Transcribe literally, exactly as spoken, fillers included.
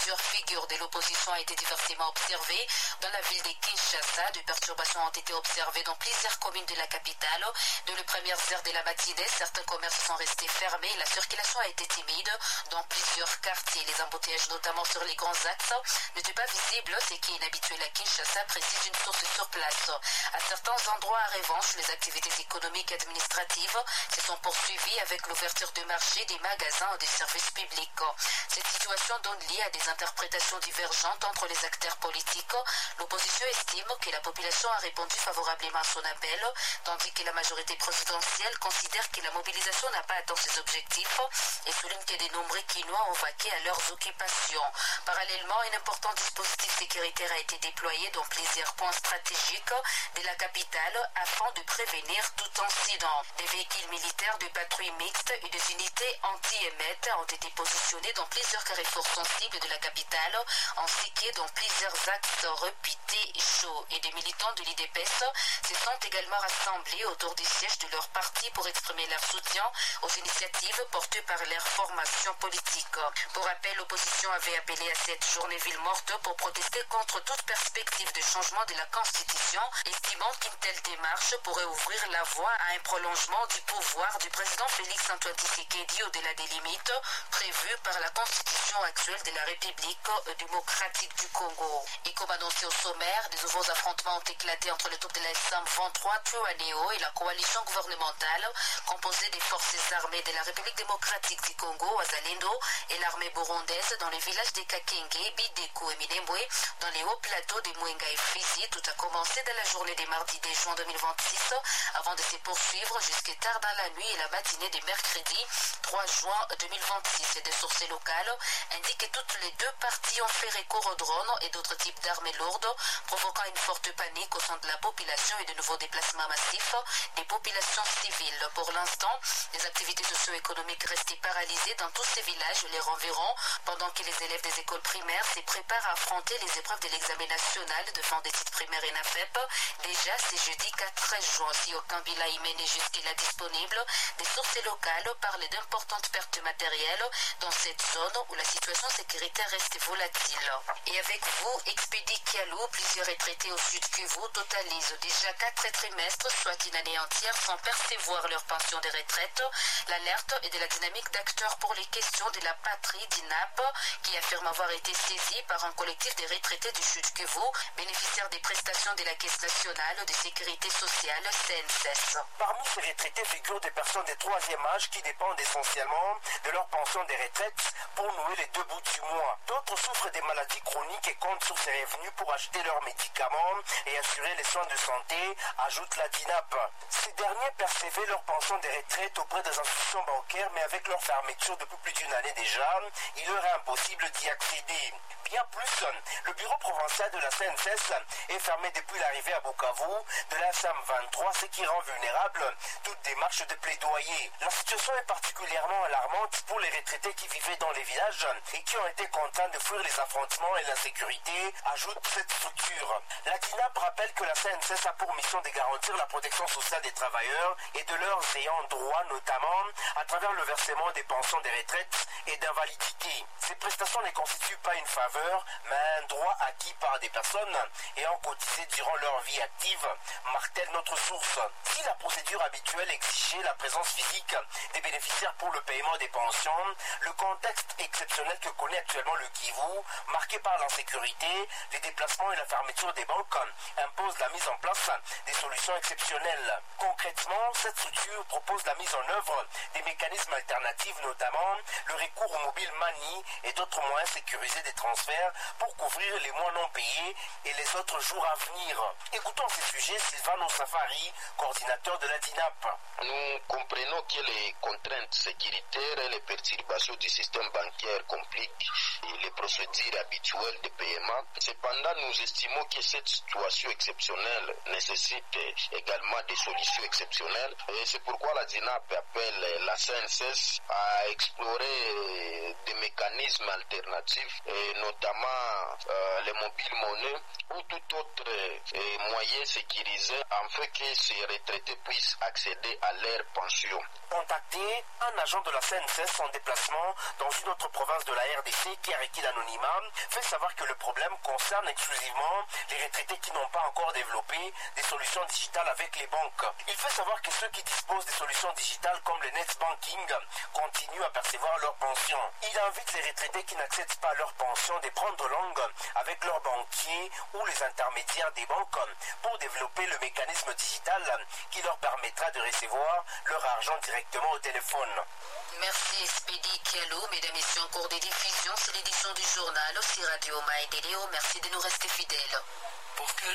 plusieurs figures de l'opposition ont été diversement observées. Dans la ville de Kinshasa, des perturbations ont été observées dans plusieurs communes de la capitale. Dans les premières heures de la matinée, certains commerces sont restés fermés. La circulation a été timide dans plusieurs quartiers. Les embouteillages, notamment sur les grands axes, n'étaient pas visibles, ce qui est inhabituel à Kinshasa, précise une source sur place. À certains endroits, en revanche, les activités économiques et administratives se sont poursuivies avec l'ouverture de marchés, des magasins et des services publics. Cette situation donne lieu à des interprétations divergentes entre les acteurs politiques. L'opposition estime que la population a répondu favorablement à son appel, tandis que la majorité présidentielle considère que la mobilisation n'a pas atteint ses objectifs et souligne que de nombreux Kinois ont vaqué à leurs occupations. Parallèlement, un important dispositif sécuritaire a été déployé dans plusieurs points stratégiques de la capitale afin de prévenir tout incident. Des véhicules militaires de patrouille mixte et des unités anti-émettes ont été positionnés dans plusieurs carrefours sensibles de la capitale, ainsi que dans plusieurs axes réputés chauds. Et des militants de l'I D P S se sont également rassemblés autour du siège de leur parti pour exprimer leur soutien aux initiatives portées par leur formation politique. Pour rappel, l'opposition avait appelé à cette journée ville morte pour protester contre toute perspective de changement de la Constitution, estimant qu'une telle démarche pourrait ouvrir la voie à un prolongement du pouvoir du président Félix Antoine Tshisekedi au-delà des limites prévues par la Constitution actuelle de la République démocratique du Congo. Et comme annoncé au sommaire, des nouveaux affrontements ont éclaté entre les troupes de la S M vingt-trois Twirwaneho et la coalition gouvernementale composée des forces armées de la République démocratique du Congo, Wazalendo, et l'armée burundaise dans les villages de Kakenge, Bideko et Minembwe, dans les hauts plateaux de Mwenga et Fizi. Tout a commencé dans la journée des mardi deux juin deux mille vingt-six, avant de se poursuivre jusque tard dans la nuit et la matinée des mercredi trois juin deux mille vingt-six. Et des sources locales indiquent que toutes les deux parties ont fait recours aux drones et d'autres types d'armes lourdes, provoquant une forte panique au sein de la population et de nouveaux déplacements massifs des populations civiles. Pour l'instant, les activités socio-économiques restaient paralysées dans tous ces villages et leurs environs, pendant que les élèves des écoles primaires se préparent à affronter les épreuves de l'examen national de fin des titres primaires et N A F E P. Déjà, c'est jeudi quatre juin. Si aucun bilan humain n'est jusqu'à disponible, des sources locales parlent d'importantes pertes matérielles dans cette zone où la situation sécuritaire reste volatile. Et avec vous, Expédie Kialou, plusieurs retraités au sud Kivu totalisent déjà quatre trimestres, soit une année entière, sans percevoir leur pension de retraite. L'alerte est de la dynamique d'acteurs pour les questions de la patrie d'I N A P, qui affirme avoir été saisie par un collectif des retraités du sud Kivu, bénéficiaires des prestations de la Caisse nationale de sécurité sociale, C N S S. Parmi ces retraités figurent des personnes de troisième âge qui dépendent essentiellement de leur pension de retraite pour nouer les deux bouts du mois. D'autres souffrent des maladies chroniques et comptent sur ces revenus pour acheter leurs médicaments et assurer les soins de santé, ajoute la D I N A P. Ces derniers percevaient leur pension de retraite auprès des institutions bancaires, mais avec leur fermeture depuis plus d'une année déjà, il leur est impossible d'y accéder. Bien plus, le bureau provincial de la C N S S est fermé depuis l'arrivée à Bukavu de la S M vingt-trois, ce qui rend vulnérable toute démarche de plaidoyer. La situation est particulièrement alarmante pour les retraités qui vivaient dans les villages et qui ont été contraints de fuir les affrontements et l'insécurité, ajoute cette structure. La D I N A P rappelle que la C N S S a pour mission de garantir la protection sociale des travailleurs et de leurs ayants droit, notamment à travers le versement des pensions de retraite et d'invalidité. Ces prestations ne constituent pas une faveur, mais un droit acquis par des personnes ayant cotisé durant leur vie active, martèle notre source. Si la procédure habituelle exigeait la présence physique des bénéficiaires pour le paiement des pensions, le contexte exceptionnel que connaît actuellement le Kivu, marqué par l'insécurité, les déplacements et la fermeture des banques, impose la mise en place des solutions exceptionnelles. Concrètement, cette structure propose la mise en œuvre des mécanismes alternatifs, notamment le recours au mobile money et d'autres moyens sécurisés des transferts pour couvrir les mois non payés et les autres jours à venir. Écoutons à ce sujet Sylvano Safari, coordinateur de la D I N A P. Nous comprenons que les contraintes sécuritaires et les perturbations du système bancaire compliquent les procédures habituelles de paiement. Cependant, nous estimons que cette situation exceptionnelle nécessite également des solutions exceptionnelles et c'est pourquoi la D I N A P appelle la C N S S à explorer des mécanismes alternatifs, et notamment euh, les mobiles monnaies ou tout autre euh, moyen sécurisé afin que ces retraités puissent accéder à leur pension. Contacté, un agent de la C N S S en déplacement dans une autre province de la R D C qui a requis la l'anonymat, fait savoir que le problème concerne exclusivement les retraités qui n'ont pas encore développé des solutions digitales avec les banques. Il fait savoir que ceux qui disposent des solutions digitales comme le net banking continuent à percevoir leur pension. Il invite les retraités qui n'accèdent pas à leur pension de prendre langue avec leurs banquiers ou les intermédiaires des banques pour développer le mécanisme digital qui leur permettra de recevoir leur argent directement au téléphone. Merci Espédi Kialou. Mesdames et messieurs, en cours de diffusion, c'est l'édition du journal aussi Radio Maïdéléo. Merci de nous rester fidèles. Pour que